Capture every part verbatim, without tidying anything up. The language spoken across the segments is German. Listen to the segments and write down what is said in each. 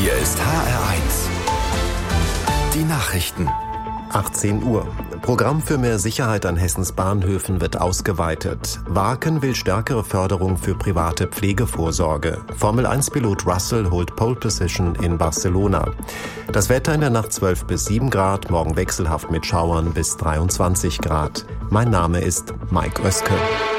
Hier ist H R eins. Die Nachrichten. achtzehn Uhr. Programm für mehr Sicherheit an Hessens Bahnhöfen wird ausgeweitet. Waken will stärkere Förderung für private Pflegevorsorge. Formel eins Pilot Russell holt Pole Position in Barcelona. Das Wetter in der Nacht zwölf bis sieben Grad, morgen wechselhaft mit Schauern bis dreiundzwanzig Grad. Mein Name ist Mike Oeske.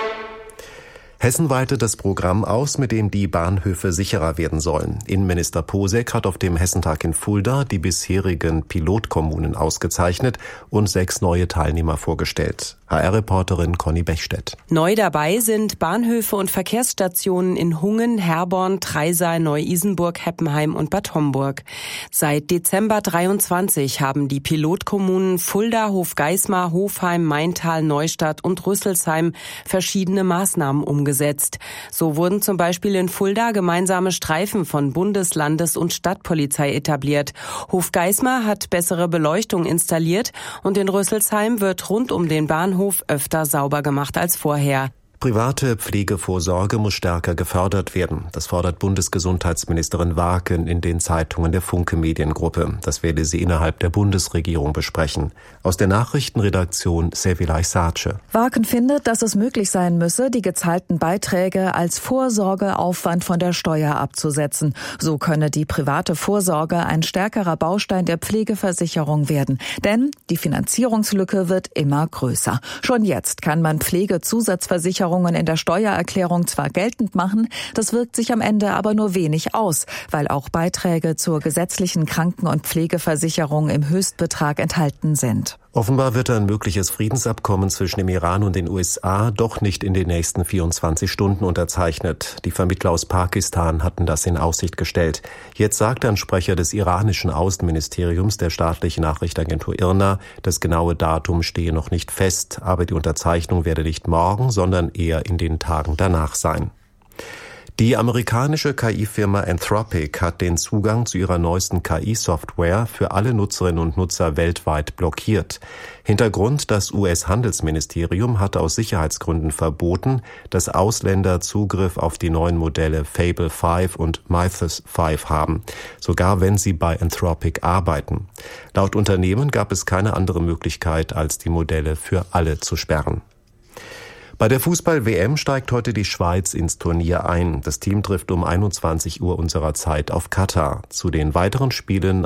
Hessen weitet das Programm aus, mit dem die Bahnhöfe sicherer werden sollen. Innenminister Posek hat auf dem Hessentag in Fulda die bisherigen Pilotkommunen ausgezeichnet und sechs neue Teilnehmer vorgestellt. H R-Reporterin Conny Bechstedt. Neu dabei sind Bahnhöfe und Verkehrsstationen in Hungen, Herborn, Treisa, Neu-Isenburg, Heppenheim und Bad Homburg. Seit Dezember dreiundzwanzig haben die Pilotkommunen Fulda, Hofgeismar, Hofheim, Maintal, Neustadt und Rüsselsheim verschiedene Maßnahmen umgesetzt. So wurden zum Beispiel in Fulda gemeinsame Streifen von Bundes-, Landes- und Stadtpolizei etabliert. Hofgeismar hat bessere Beleuchtung installiert und in Rüsselsheim wird rund um den Bahnhof öfter sauber gemacht als vorher. Private Pflegevorsorge muss stärker gefördert werden. Das fordert Bundesgesundheitsministerin Waken in den Zeitungen der Funke Mediengruppe. Das werde sie innerhalb der Bundesregierung besprechen. Aus der Nachrichtenredaktion Sevilay Sace. Waken findet, dass es möglich sein müsse, die gezahlten Beiträge als Vorsorgeaufwand von der Steuer abzusetzen. So könne die private Vorsorge ein stärkerer Baustein der Pflegeversicherung werden. Denn die Finanzierungslücke wird immer größer. Schon jetzt kann man Pflegezusatzversicherungen in der Steuererklärung zwar geltend machen, das wirkt sich am Ende aber nur wenig aus, weil auch Beiträge zur gesetzlichen Kranken- und Pflegeversicherung im Höchstbetrag enthalten sind. Offenbar wird ein mögliches Friedensabkommen zwischen dem Iran und den U S A doch nicht in den nächsten vierundzwanzig Stunden unterzeichnet. Die Vermittler aus Pakistan hatten das in Aussicht gestellt. Jetzt sagt ein Sprecher des iranischen Außenministeriums der staatlichen Nachrichtenagentur I R N A, das genaue Datum stehe noch nicht fest, aber die Unterzeichnung werde nicht morgen, sondern eher in den Tagen danach sein. Die amerikanische K I-Firma Anthropic hat den Zugang zu ihrer neuesten K I-Software für alle Nutzerinnen und Nutzer weltweit blockiert. Hintergrund: Das U S-Handelsministerium hatte aus Sicherheitsgründen verboten, dass Ausländer Zugriff auf die neuen Modelle Fable fünf und Mythos fünf haben, sogar wenn sie bei Anthropic arbeiten. Laut Unternehmen gab es keine andere Möglichkeit, als die Modelle für alle zu sperren. Bei der Fußball-W M steigt heute die Schweiz ins Turnier ein. Das Team trifft um einundzwanzig Uhr unserer Zeit auf Katar. Zu den weiteren Spielen